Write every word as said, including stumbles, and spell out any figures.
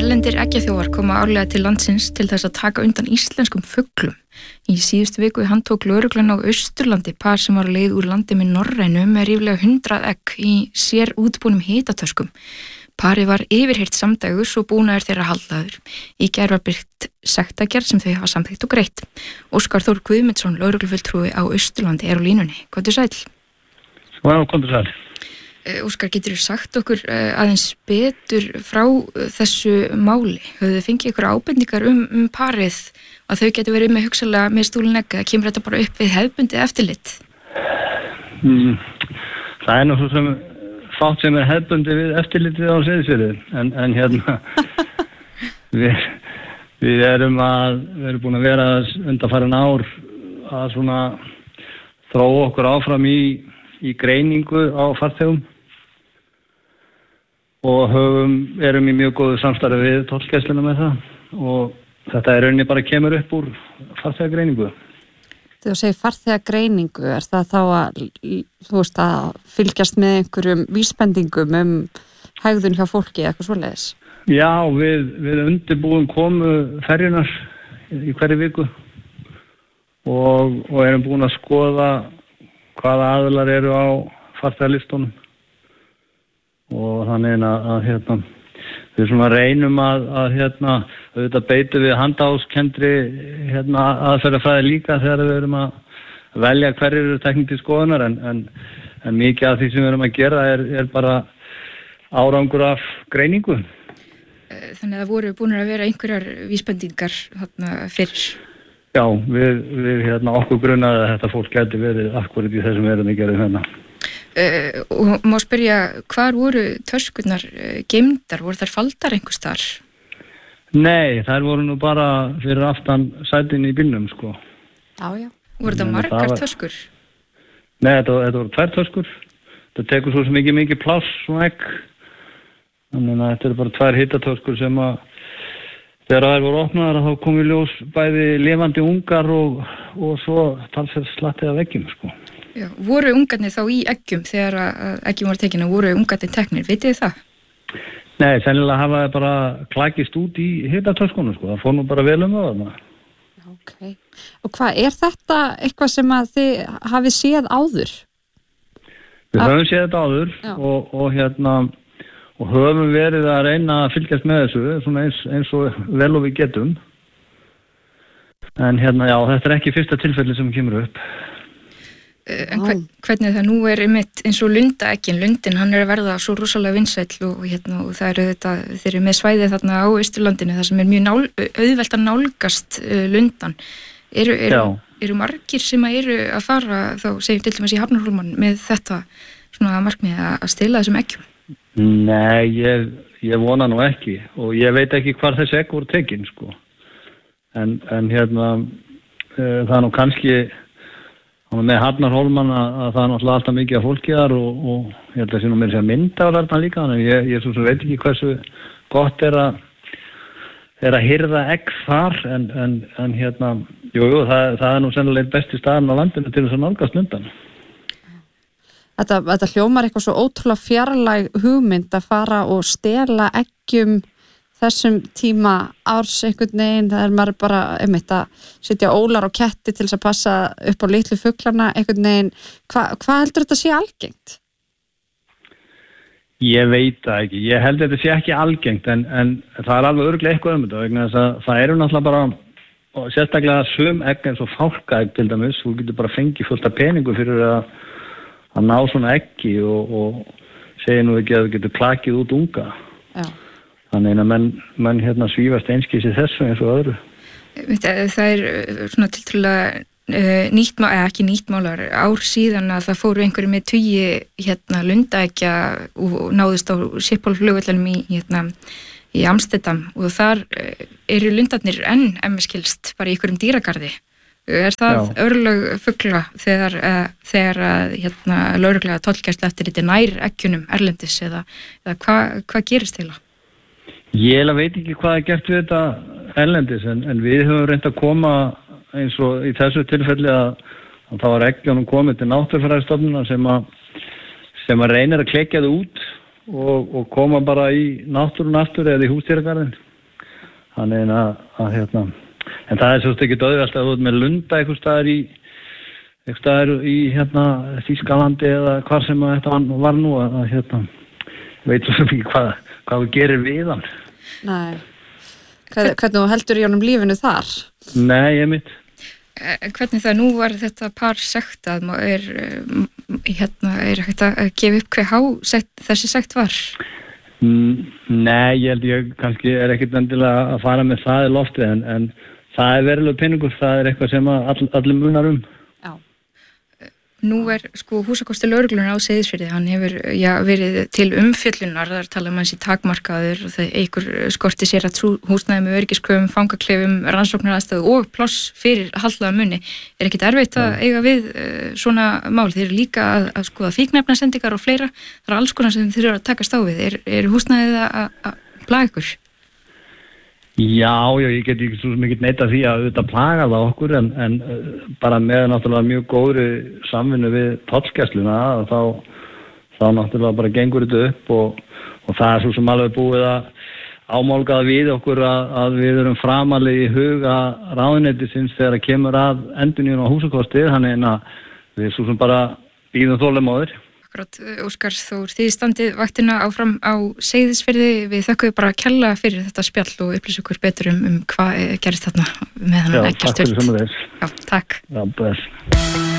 Erlendir eggjaþjófar koma árlega til landsins til þess að taka undan íslenskum fuglum. Í síðustu viku handtók lögreglan á Austurlandi par sem var á leið úr landi með Norrænu með ríflega hundrað egg í sér útbúnum hitatöskum. Parið var yfirheyrt samdægus og búnaður þeirra haldaður. Í gær var birt sektargerð sem þau hafa samþykkt og greitt. Óskar Þór Guðmundsson, lögreglufulltrúi á Austurlandi, er á línunni. Komdu sæll. Já, komdu sæll. Óskar, getur þú sagt okkur aðeins betur frá þessu máli? Höfðu þið fengið ykkur ábendingar um, um parið að þau getur verið með hugsalega með stúlin egg, eða kemur þetta bara upp við hefðbundið eftirlit? Mm, það er nú svo sem fátt sem er hefðbundið við eftirlitið á Seyðisfirði, en, en hérna við, við erum að við erum búin að vera undanfarin ár að svona þróa okkur áfram í, í greiningu á farþegum og höfum, erum í mjög góðu samstarfi við tollgæsluna með það og þetta er rauninni bara kemur upp úr farþegagreiningu. Þegar þú segir farþegagreiningu, er það þá að, þú veist, að fylgjast með einhverjum vísbendingum um hegðun hjá fólki eða eitthvað svoleiðis? Já, við, við undirbúum komu ferjunar í hverju viku og, og erum búin að skoða hvaða aðilar eru á farþegalistunum og þannig að, að hérna, við svona reynum að, að hérna, auðvitað beitum við handahófskendri hérna, aðferðafræði líka þegar við erum að velja hverjir eru teknir til skoðunar en, en, en mikið af því sem við erum að gera er, er bara árangur af greiningu. Þannig að það voru búin að vera einhverjar vísbendingar þarna fyrir? Já, við, við hérna, okkur grunaði að þetta fólk gæti verið akkurat í þessum erum við gerðum hérna. Uh, og má spyrja, hvar voru töskurnar uh, geymdar? Voru þær faldar einhvers þar? Nei, þær voru nú bara fyrir aftan sætin í bílnum, sko. Já, já. Voru það margar var... töskur? Nei, þetta, þetta voru tvær töskur. Þetta tekur svo sem ekki mikið pláss og egg. Þannig að þetta eru bara tvær hitatöskur sem að þegar þær voru opnaðar þá kom í ljós bæði lifandi ungar og, og svo talsverð slatti af eggjum, sko. Já, voru ungarnir þá í eggjum þegar að eggjum var tekinu, voru ungarnir teknir, vitið þið það? Nei, sennilega hafa það bara klækist út í hitatöskunum, sko, það fór nú bara vel um það. Ok, og hvað, er þetta eitthvað sem að þið hafið séð áður? Við A- höfum séð þetta áður og, og hérna, og höfum verið að reyna að fylgjast með þessu, svona eins, eins og vel og við getum. En hérna, já, þetta er ekki fyrsta tilfelli sem kemur upp. En hver, hvernig það nú er einmitt eins og lundaeggin, lundin, hann er að verða svo rosalega vinsæll og, hérna, og það eru þetta, þeir eru með svæðið þarna á Austurlandinu, það sem er mjög nál, auðvelt að nálgast uh, lundan. Eru, eru, eru margir sem að eru að fara, þá segjum til dæmis í Hafnarhólmann, með þetta svona markmið að stela þessum eggjum? Nei, ég, ég vona nú ekki og ég veit ekki hvar þessi egg voru tekin, sko. En, en hérna, uh, það er nú kannski með Hafnarhólmann að, að það er náttúrulega alltaf mikið af fólki þar og, og ég held að sé nú meira að mynda á þarna líka, þannig ég, ég svo sem veit ekki hversu gott er að er að hirða egg þar en, en, en hérna, jú, jú, það, það er nú sennilega besti staðan á landinu til þess að nálgast lundan. Þetta, þetta hljómar eitthvað svo ótrúlega fjarlæg hugmynd að fara og stela eggjum þessum tíma árs einhvern veginn, það er maður bara einmitt að setja ólar og ketti til þess að passa upp á litlu fuglana einhvern veginn. Hva, hvað heldur þetta sé algengt? Ég veit það ekki. Ég held þetta sé ekki algengt en, en það er alveg örugglega eitthvað um þetta vegna þess að það eru náttúrulega bara og sérstaklega sum egg eins og fálkaegg til dæmis, þú getur bara fengið fullt af peningu fyrir að, að ná svona eggi og, og segja nú ekki að þú getur klakið út unga. Já. Þannig að menn, menn hérna svífast einskis í þessu eins og öðru. Það er svona tiltrúlega nýttmál, eða ekki nýttmálar, ár síðan að það fóru einhverju með tugi hérna lundaeggja og náðust á Schiphol-flugvellinum í, hérna, í Amsterdam og þar eru lundarnir enn emmeskilst bara í einhverjum dýragarði. Er það Já. örlög fugla þegar, þegar hérna, lögreglega tollgæsla eftir þetta nær eggjunum erlendis eða, eða hvað hva gerist til það? Ég veit ekki hvað er gert við þetta erlendis en, en við höfum reynt að koma eins og í þessu tilfelli að, að það var eggjunum komið til náttúrufræðistofnunar sem að sem að reynir að klekja það út og, og koma bara í náttúrun aftur eða í húsdýragarðin. þannig að, að hérna, en það er svo ekki auðvelt að þú ert með lunda einhvers staðar í einhvers staðar í hérna Þýskalandi eða hvar sem að þetta var nú að, að hérna, veit svo ekki hvað, hvað við gerir við hann. Nei, hvernig þú heldur í honum lífinu þar? Nei, ég mitt. Hvernig það nú var þetta par sektað, er, hérna, er hægt að gefa upp hver há sekt, þessi sekt var? Nei, ég held ég kannski er ekkert endilega að fara með það í loftið en, en það er verulega peningur, það er eitthvað sem all, allir munar um. Já. Nú er sko húsakostur lögreglunnar á Seyðisfirði, hann hefur já, verið til umfjöllunar, það er talað um hans í takmarkaður og það einhver skorti sér að húsnæði með öryggiskröfum, fangaklefum, rannsóknaraðstöðu og pláss fyrir haldaða munni. Er ekkert erfitt að eiga við uh, svona mál? Þeir eru líka að, að skoða fíkniefnasendingar og fleira, það er alls konar sem þeir eru að takast á við. Er, er húsnæðið að, að plaga ykkur? Já, já, ég get ekki svo mikið neita því að þetta plaga það okkur en, en bara með náttúrulega mjög góðri samvinnu við tollgæsluna þá, þá náttúrulega bara gengur þetta upp og, og það er svo sem alveg búið að ámálgað við okkur að, að við erum framalið í huga ráðuneytisins þegar að kemur að endurnýjun á húsakostið, þannig að við svo sem bara bíðum þolinmóðir. Akkurat, Óskar Þór, þið standið vaktina áfram á Seyðisfirði, við þökkum bara kærlega fyrir þetta spjall og upplýsa okkur betur um, um hvað gerist þarna með hann ekki stört. Já, takk fyrir sem þess. Já, takk. Já, best.